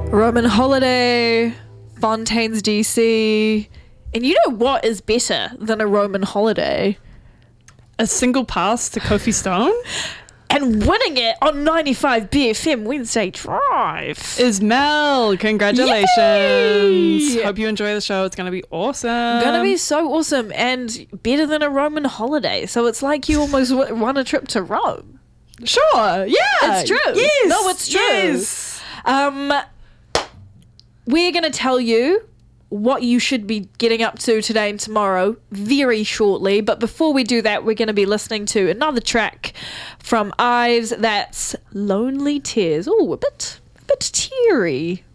Roman holiday, Fontaine's DC. And you know what is better than a Roman holiday? A single pass to Kofi Stone? And winning it on 95 BFM Wednesday Drive. Ismel, congratulations. Yay! Hope you enjoy the show. It's going to be awesome. Gonna be so awesome and better than a Roman holiday. So it's like you almost won a trip to Rome. Sure, yeah. It's true. Yes. No, it's true. Yes. We're going to tell you what you should be getting up to today and tomorrow very shortly. But before we do that, we're going to be listening to another track from Ives. That's Lonely Tears. Oh, a bit teary.